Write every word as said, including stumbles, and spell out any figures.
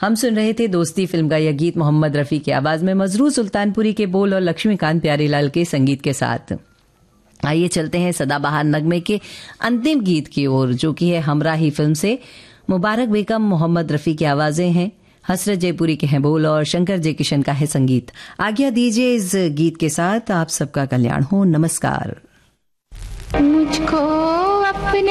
हम सुन रहे थे दोस्ती फिल्म का यह गीत मोहम्मद रफ़ी की आवाज में, मजरूर सुल्तानपुरी के बोल और लक्ष्मीकांत प्यारीलाल के संगीत के साथ। आइए चलते हैं सदाबहार नगमे के अंतिम गीत की ओर, जो कि है हमराही फिल्म से। मुबारक बेगम, मोहम्मद रफ़ी की आवाजें हैं, हसरत जयपुरी के हैं बोल और शंकर जयकिशन का है संगीत। आज्ञा दीजिए इस गीत के साथ। आप सबका कल्याण हो। नमस्कार। मुझको अपने